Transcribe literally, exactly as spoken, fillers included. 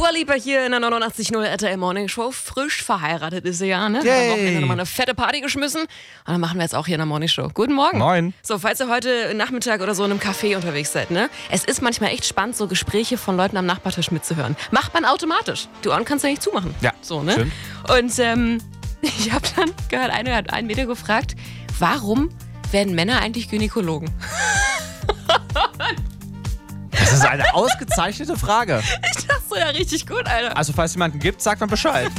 Dua Lipa hier in der neunundachtzig Komma null R T L Morning Show. Frisch verheiratet ist sie ja, ne? Yay. Am Wochenende nochmal eine fette Party geschmissen. Und dann machen wir jetzt auch hier in der Morning Show. Guten Morgen. Moin. So, falls ihr heute Nachmittag oder so in einem Café unterwegs seid, ne? Es ist manchmal echt spannend, so Gespräche von Leuten am Nachbartisch mitzuhören. Macht man automatisch. Die Ohren kannst du ja nicht zumachen. Ja, so, ne? stimmt. Und ähm, ich habe dann gehört, einer hat ein Mädel gefragt, warum werden Männer eigentlich Gynäkologen? Das ist eine ausgezeichnete Frage. Ich dachte so, ja, richtig gut, Alter. Also falls jemanden gibt, sagt man Bescheid.